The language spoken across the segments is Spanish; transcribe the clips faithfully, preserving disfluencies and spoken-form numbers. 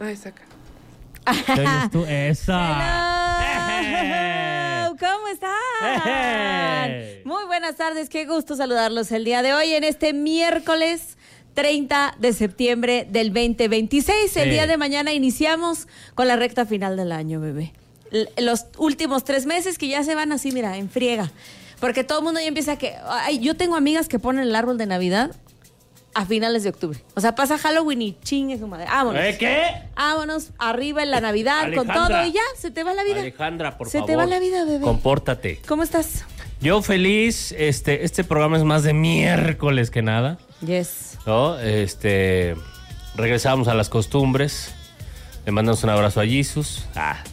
Ay, saca. ¿Qué dices tú? ¡Esa! Hello. ¿Cómo están? ¡Ejé! Muy buenas tardes, qué gusto saludarlos el día de hoy en este miércoles treinta de septiembre del veinte veintiséis. El Sí. día de mañana iniciamos con la recta final del año, bebé. L- los últimos tres meses que ya se van así, mira, en friega. Porque todo el mundo ya empieza que... Ay, yo tengo amigas que ponen el árbol de Navidad a finales de octubre. O sea, pasa Halloween y chingue su madre. Vámonos. ¿Eh, qué? Vámonos arriba en la Navidad con Alejandra. todo y ya, se te va la vida. Alejandra, por se favor. te va la vida, bebé. Compórtate. ¿Cómo estás? Yo feliz. Este, este programa es más de miércoles que nada, Yes. ¿no? Este, regresamos a las costumbres. Le mandamos un abrazo a Jesus. Ah.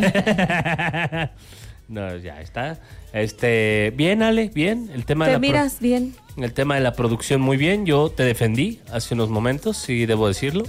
No, ya está. Este, bien, Ale, bien. El tema de Te la pro- miras bien. El tema de la producción, muy bien. Yo te defendí hace unos momentos, sí, debo decirlo.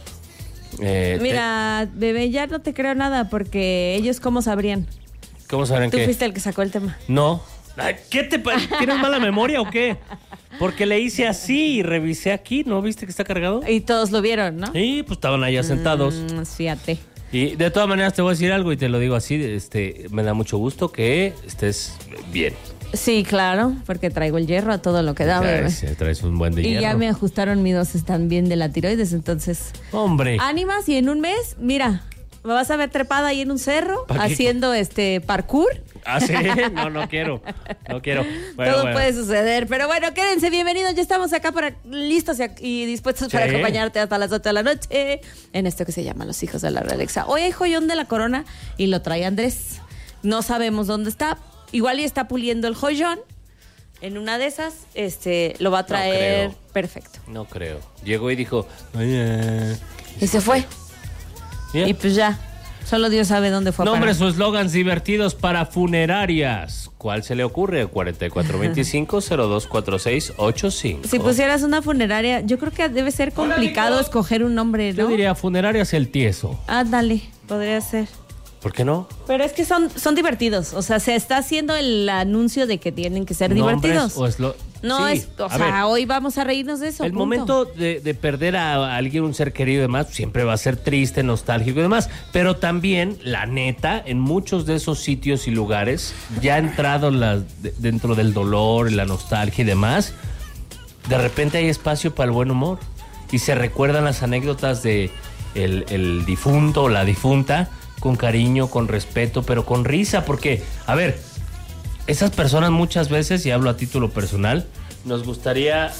Eh, Mira, bebé, ya no te creo nada porque ellos cómo sabrían. te- ¿Cómo saben Tú que? fuiste el que sacó el tema. No. Ay, ¿qué te pa- ¿Tienes mala memoria o qué? Porque le hice así y revisé aquí, ¿no? ¿Viste que está cargado? Y todos lo vieron, ¿no? Sí, pues estaban allá sentados. Mm, fíjate. Y de todas maneras te voy a decir algo y te lo digo así, este, me da mucho gusto que estés bien. Sí, claro, porque traigo el hierro a todo lo que da, bebé. Traes, traes un buen de Y ya hierro. me ajustaron mis dosis también de la tiroides, entonces... Hombre. Ánimas y en un mes, mira, me vas a ver trepada ahí en un cerro ¿Pa' qué? haciendo este parkour. Ah, sí, no, no quiero, no quiero. Bueno, Todo bueno. puede suceder. Pero bueno, quédense bienvenidos. Ya estamos acá para listos y, y dispuestos Sí. para acompañarte hasta las ocho de la noche en esto que se llama Los Hijos de la Realexa. Hoy hay joyón de la corona y lo trae Andrés. No sabemos dónde está. Igual y está puliendo el joyón. En una de esas, este, lo va a traer creo. perfecto. No creo. Llegó y dijo, "Oye". Y se fue. Bien. Y pues ya. Solo Dios sabe dónde fue a Nombres parar. o eslogans divertidos para funerarias. ¿Cuál se le ocurre? cuatro cuatro dos cinco, cero dos cuatro seis ocho cinco. Si pusieras una funeraria, yo creo que debe ser complicado escoger un nombre, Yo ¿no? diría funerarias El Tieso. Ándale, podría ser. ¿Por qué no? Pero es que son, son divertidos. O sea, se está haciendo el anuncio de que tienen que ser Nombres divertidos. o eslo- No Sí, es, o a sea, ver, hoy vamos a reírnos de eso. el punto. momento de, de perder a alguien, un ser querido y demás, siempre va a ser triste, nostálgico y demás. Pero también, la neta, en muchos de esos sitios y lugares, ya ha entrado la, de- dentro del dolor, la nostalgia y demás, de repente hay espacio para el buen humor. Y se recuerdan las anécdotas de el, el difunto o la difunta con cariño, con respeto, pero con risa. Porque, a ver, esas personas muchas veces, y hablo a título personal, nos gustaría...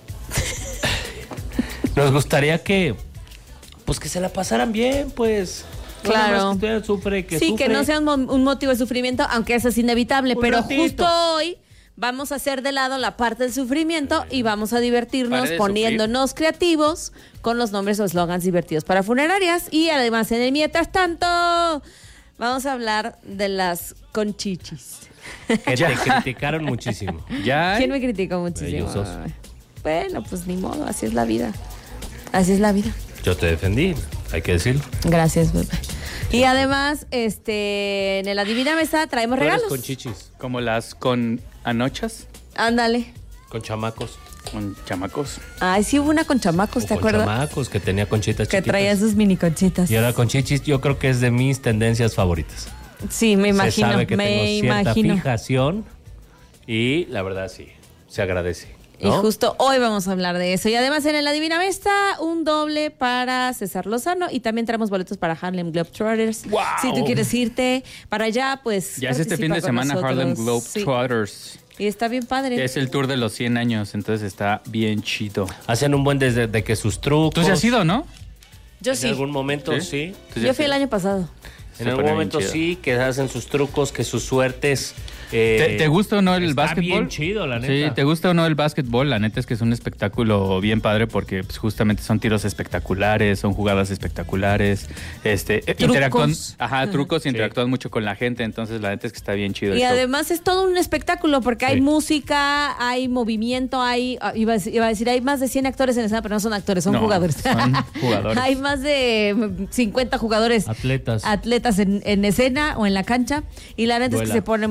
nos gustaría que... Pues que se la pasaran bien, pues. No nada Claro. más que estuvieran, sufre, que sí, sufre. que no sea un, mo- un motivo de sufrimiento, aunque eso es inevitable. Un pero ratito. justo hoy vamos a hacer de lado la parte del sufrimiento y vamos a divertirnos Pare de poniéndonos creativos con los nombres o eslogans divertidos para funerarias. Y además, en el mientras tanto, vamos a hablar de las conchichis. Que te criticaron muchísimo. Ya. ¿Quién me criticó muchísimo? Ellos dos. Bueno, pues ni modo, así es la vida. Así es la vida. Yo te defendí, hay que decirlo. Gracias, bebé. Y además, este, en el Adivina Mesa traemos Tú eres regalos. con chichis, Como las con anochas, Ándale. con chamacos. con chamacos. Ay, sí hubo una con chamacos, O ¿te con acuerdas? chamacos, que tenía conchitas Que chiquitas. traía sus mini conchitas. Y ahora con chichis, yo creo que es de mis tendencias favoritas. Sí, me imagino, Se sabe que me tengo cierta imagino. fijación y la verdad sí, se agradece. Y ¿no? justo hoy vamos a hablar de eso. Y además en el Adivina Mesa, un doble para César Lozano y también traemos boletos para Harlem Globetrotters. ¡Wow! Si tú quieres irte para allá, pues Ya es este participa fin de con semana nosotros. Harlem Sí. Globetrotters. Y está bien padre. Es el tour de los cien años, entonces está bien chido. Hacen un buen desde de que sus trucos. ¿Tú sí has ido, no? Yo En sí. algún momento sí. ¿Sí? Tú ya Yo fui el fuiste. año pasado. En Se algún pone bien momento chido. sí, que hacen sus trucos, que sus suertes. eh, ¿Te, te gusta o no el está básquetbol? bien chido, la neta. Sí, ¿te gusta o no el básquetbol? La neta es que es un espectáculo bien padre porque pues, justamente son tiros espectaculares, son jugadas espectaculares, este, eh, Trucos. interactúan, ajá, trucos, Sí. interactúan mucho con la gente, entonces la neta es que está bien chido el Y show. además es todo un espectáculo porque hay Sí. música, hay movimiento, hay, ah, iba a, decir, iba a decir, hay más de cien actores en escena, pero no son actores, son No, jugadores. son jugadores. Hay más de cincuenta jugadores. Atletas. Atletas en, en escena o en la cancha. Y la neta es Duela. que se pone muy bueno. Así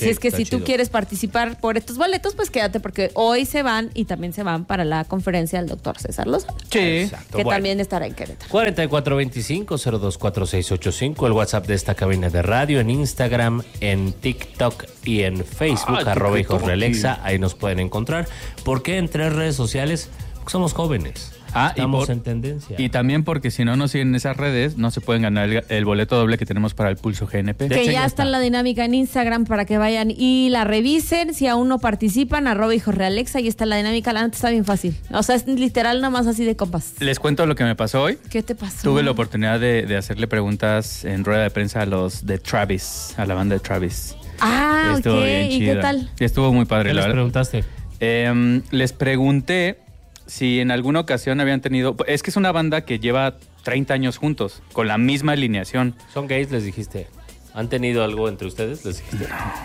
Así es que está si chido. tú quieres participar por estos boletos, pues quédate porque hoy se van y también se van para la conferencia del doctor César Lozano, Sí. Exacto. que Bueno. también estará en Querétaro. cuarenta y cuatro veinticinco cero dos cuatro seis ocho cinco, el WhatsApp de esta cabina de radio, en Instagram, en TikTok y en Facebook, Ah, arroba TikTok. hijos de Alexa, ahí nos pueden encontrar. ¿Por qué en tres redes sociales? Porque somos jóvenes. Ah, y Estamos por- en tendencia. Y también porque si no nos siguen en esas redes, no se pueden ganar el, el boleto doble que tenemos para el Pulso G N P. De Que hecho, ya ya está está. la dinámica en Instagram para que vayan y la revisen. Si aún no participan, arroba hijos de Alexa, y está la dinámica. La neta está bien fácil. O sea, es literal nomás así de compas. Les cuento lo que me pasó hoy. ¿Qué te pasó? Tuve la oportunidad de, de hacerle preguntas en rueda de prensa a los de Travis, a la banda de Travis. Ah, ok. Estuvo bien ¿Y chida. qué tal? Estuvo muy padre, ¿Qué la les verdad. preguntaste? Em, les pregunté si en alguna ocasión habían tenido... Es que es una banda que lleva treinta años juntos, con la misma alineación. ¿Son gays? Les dijiste. ¿Han tenido algo entre ustedes? Les dijiste.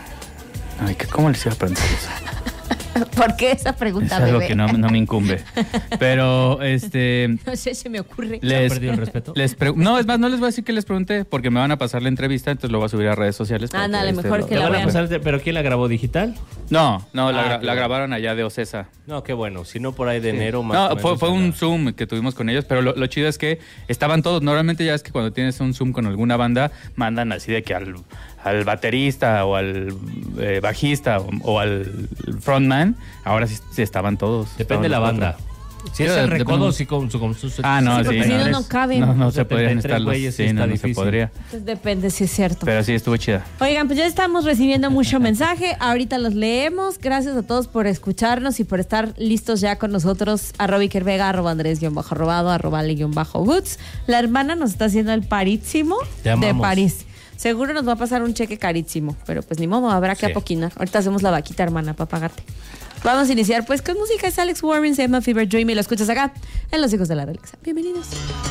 Ay, ¿qué- ¿cómo les iba a preguntar eso? ¿Por qué esa Es pregunta, algo bebé? que no, no me incumbe. Pero, este... No sé, se me ocurre. ¿Le han Les, perdido el respeto? les pre- no, es más, no les voy a decir que les pregunté, porque me van a pasar la entrevista, entonces lo voy a subir a redes sociales. para Ándale, este, mejor lo- que ¿Le la van a vean. pasar- ¿Pero quién la grabó digital? No, no, la, Ah, gra- qué la bueno. grabaron allá de Ocesa. No, qué bueno. Si no, por ahí de enero más. No, o fue, menos fue un anda. Zoom que tuvimos con ellos, pero lo, lo chido es que estaban todos. Normalmente ya es que cuando tienes un Zoom con alguna banda, mandan así de que al, al baterista o al eh, bajista o, o al frontman. Ahora sí, sí estaban todos. Depende de la Estaban los banda. cuatro. Si es Sí, el depende- recodo, sí, con su. Con sus Ah, no, Sí, sí. porque si no, no caben. No, no se setenta y podrían tres estar los... güeyes, sí Sí, no, está no se difícil. podría. Entonces depende si es cierto. Pero sí, estuvo chida. Oigan, pues ya estamos recibiendo mucho mensaje. Ahorita los leemos. Gracias a todos por escucharnos y por estar listos ya con nosotros. Arroba Iker Vega, arroba Andrés-robado, arroba Ale-Goods. La hermana nos está haciendo el parísimo Te de amamos. París. Seguro nos va a pasar un cheque carísimo, pero pues ni modo, habrá que Sí. apoquinar. Ahorita hacemos la vaquita, hermana, para pagarte. Vamos a iniciar pues con música. Es Alex Warren, se llama Fever Dream y lo escuchas acá en Los Hijos de la Alexa. Bienvenidos.